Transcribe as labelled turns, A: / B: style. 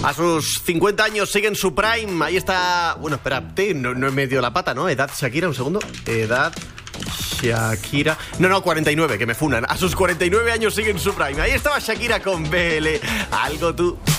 A: A sus 50 años sigue en su prime. Ahí está... Bueno, espérate, no he metido la pata, ¿no? Edad Shakira, un segundo. Edad Shakira... No, 49, que me funan. A sus 49 años sigue en su prime. Ahí estaba Shakira con BL. Algo tú...